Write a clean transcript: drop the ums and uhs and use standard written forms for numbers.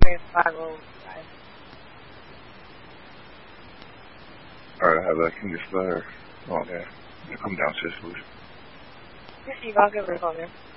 area 505. Alright, I have that. Can you just let her... Oh, yeah. Come downstairs, please. Steve, I'll give her a call there.